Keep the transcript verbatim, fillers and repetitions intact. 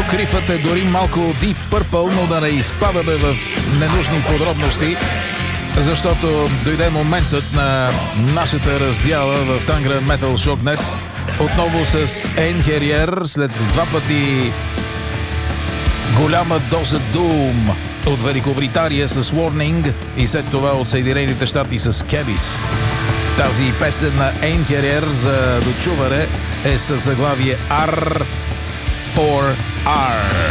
Крифът е дори малко Deep Purple, но да не изпадаме в ненужни подробности, защото дойде моментът на нашата раздяла в Tangren Metal Show днес. Отново с Einherjar, след два пъти голяма доза Doom от Великобритания с Warning и след това от Съединените щати с Kebis. Тази песен на Einherjar за дочуване е със заглавие R фор R.